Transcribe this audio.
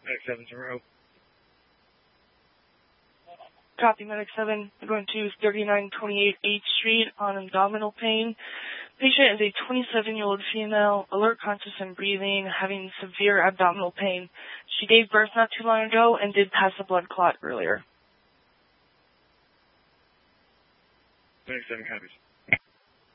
Medic 7-0. Copy, Medic 7. I'm going to 3928 8th Street on abdominal pain. Patient is a 27-year-old female, alert, conscious, and breathing, having severe abdominal pain. She gave birth not too long ago and did pass a blood clot earlier. Medic 7 copies.